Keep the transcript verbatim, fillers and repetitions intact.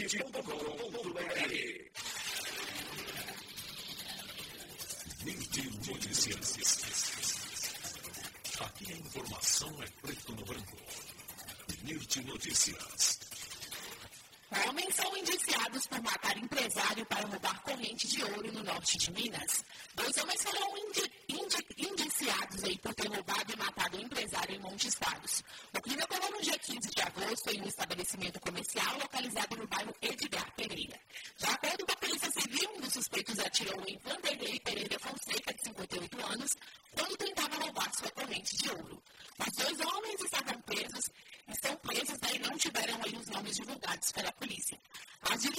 rede ponto com ponto br. Nerd Notícias. Aqui a informação é preto no branco. Nerd Notícias. Homens são indiciados por matar empresário para roubar corrente de ouro no norte de Minas. Dois homens foram indi- indi- indiciados aí por ter roubado e matado um empresário em Montes Claros. O crime ocorreu no dia quinze de agosto em um estabelecimento comercial localizado no bairro Edgar Pereira. De acordo com a Polícia Civil, um dos suspeitos atirou em Vanderlei Pereira Fonseca, de cinquenta e oito anos, quando tentava roubar sua corrente de ouro. Os dois homens estavam presos, estão presos, daí não tiveram aí os nomes divulgados pela polícia. As